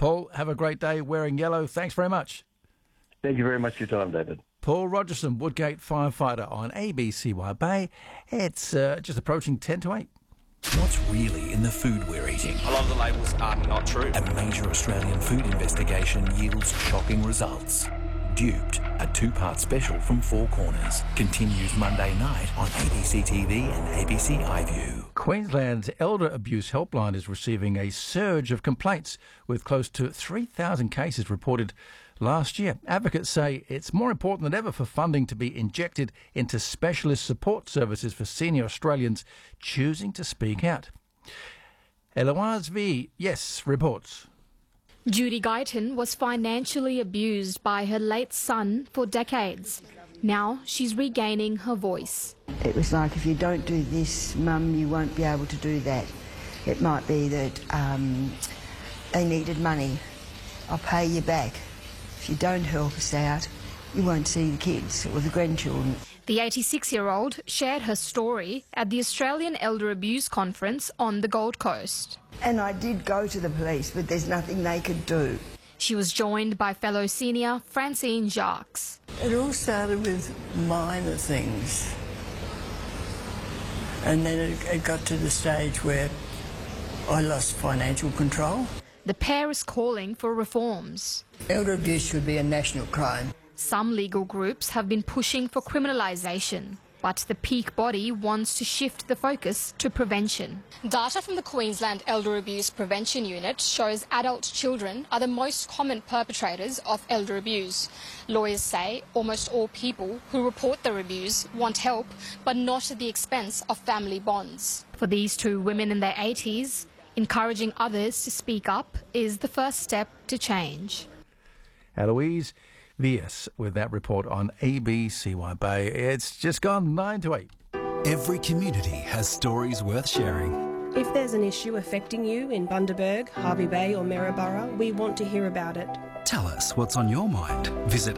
Paul, have a great day wearing yellow. Thanks very much. Thank you very much for your time, David. Paul Rogerson, Woodgate firefighter on ABCY Bay. It's just approaching 10 to 8. What's really in the food we're eating? A lot of the labels are not true. A major Australian food investigation yields shocking results. Duped, a two-part special from Four Corners, continues Monday night on ABC TV and ABC iView. Queensland's Elder Abuse Helpline is receiving a surge of complaints, with close to 3,000 cases reported last year. Advocates say it's more important than ever for funding to be injected into specialist support services for senior Australians choosing to speak out. Eloise V. Yes reports. Judy Guyton was financially abused by her late son for decades. Now she's regaining her voice. It was like, if you don't do this, Mum, you won't be able to do that. It might be that they needed money. I'll pay you back. If you don't help us out, you won't see the kids or the grandchildren. The 86-year-old shared her story at the Australian Elder Abuse Conference on the Gold Coast. And I did go to the police, but there's nothing they could do. She was joined by fellow senior Francine Jacques. It all started with minor things. And then it got to the stage where I lost financial control. The pair is calling for reforms. Elder abuse should be a national crime. Some legal groups have been pushing for criminalisation, but the peak body wants to shift the focus to prevention. Data from the Queensland Elder Abuse Prevention Unit shows adult children are the most common perpetrators of elder abuse. Lawyers say almost all people who report their abuse want help, but not at the expense of family bonds. For these two women in their 80s, encouraging others to speak up is the first step to change. Eloise Vias with that report on ABCY Bay. It's just gone 9 to 8. Every community has stories worth sharing. If there's an issue affecting you in Bundaberg, Hervey Bay or Maryborough, we want to hear about it. Tell us what's on your mind. Visit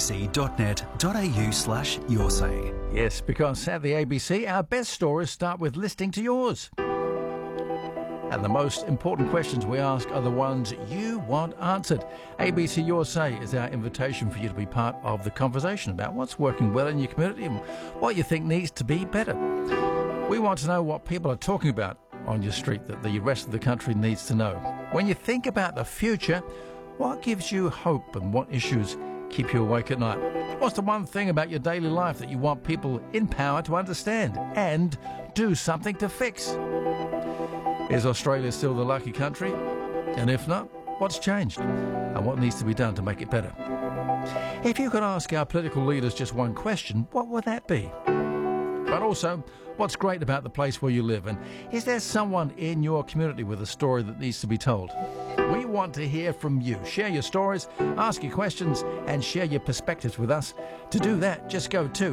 abc.net.au/yoursay. Yes, because at the ABC, our best stories start with listening to yours. And the most important questions we ask are the ones you want answered. ABC Your Say is our invitation for you to be part of the conversation about what's working well in your community and what you think needs to be better. We want to know what people are talking about on your street that the rest of the country needs to know. When you think about the future, what gives you hope and what issues keep you awake at night? What's the one thing about your daily life that you want people in power to understand and do something to fix? Is Australia still the lucky country? And if not, what's changed? And what needs to be done to make it better? If you could ask our political leaders just one question, what would that be? But also, what's great about the place where you live? And is there someone in your community with a story that needs to be told? We want to hear from you. Share your stories, ask your questions, and share your perspectives with us. To do that, just go to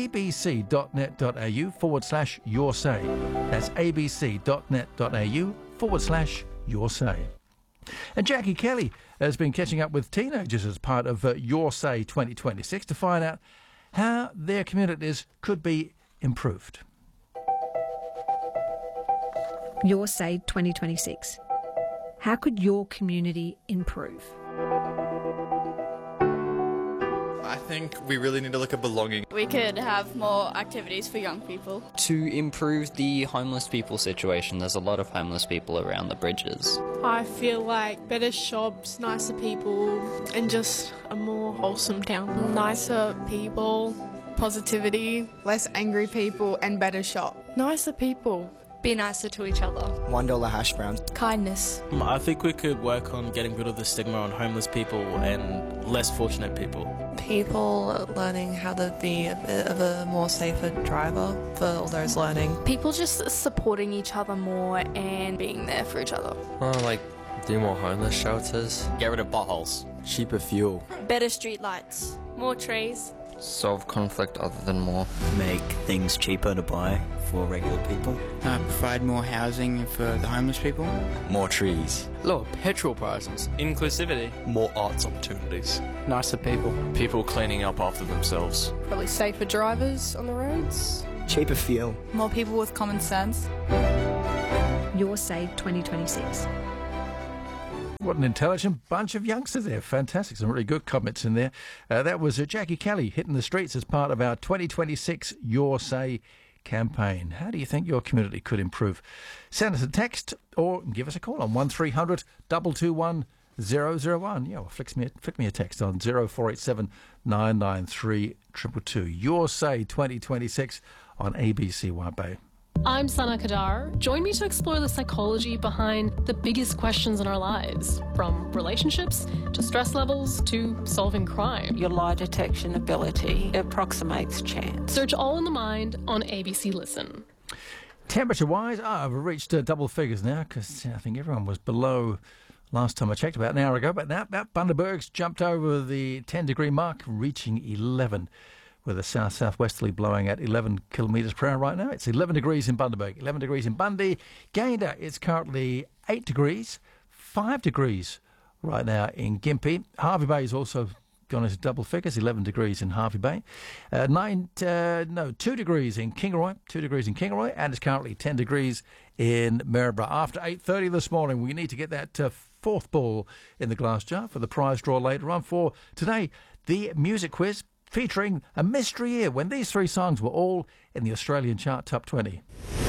abc.net.au/yoursay. That's abc.net.au/yoursay. And Jackie Kelly has been catching up with teenagers as part of Your Say 2026 to find out how their communities could be improved. Your Say 2026. How could your community improve? I think we really need to look at belonging. We could have more activities for young people. To improve the homeless people situation, there's a lot of homeless people around the bridges. I feel like better shops, nicer people, and just a more wholesome town. Nicer people, positivity. Less angry people and better shop. Nicer people. Be nicer to each other. $1 hash browns. Kindness. I think we could work on getting rid of the stigma on homeless people and less fortunate people. People learning how to be a bit of a more safer driver for all those learning. People just supporting each other more and being there for each other. Like do more homeless shelters. Get rid of potholes. Cheaper fuel. Better street lights. More trees. Solve conflict other than more. Make things cheaper to buy for regular people. Provide more housing for the homeless people. More trees. Lower petrol prices. Inclusivity. More arts opportunities. Nicer people. People cleaning up after themselves. Probably safer drivers on the roads. Cheaper fuel. More people with common sense. Your Say 2026. What an intelligent bunch of youngsters there. Fantastic. Some really good comments in there. That was Jackie Kelly hitting the streets as part of our 2026 Your Say campaign. How do you think your community could improve? Send us a text or give us a call on 1300 221 001. Yeah, well, flick me a text on 0487 993 222. Your Say 2026 on ABC White Bay. I'm Sana Kadar. Join me to explore the psychology behind the biggest questions in our lives, from relationships to stress levels to solving crime. Your lie detection ability approximates chance. Search All in the Mind on ABC Listen. Temperature-wise, I've reached double figures now because I think everyone was below last time I checked, about an hour ago. But now Bundaberg's jumped over the 10-degree mark, reaching 11. With a south-southwesterly blowing at 11 kilometres per hour right now. It's 11 degrees in Bundaberg, 11 degrees in Bundy. Gayndah, it's currently 8 degrees, 5 degrees right now in Gympie. Hervey Bay has also gone into double figures, 11 degrees in Hervey Bay. 2 degrees in Kingaroy, and it's currently 10 degrees in Maryborough. After 8:30 this morning, we need to get that fourth ball in the glass jar for the prize draw later on. For today, the music quiz, featuring a mystery year when these three songs were all in the Australian chart top 20.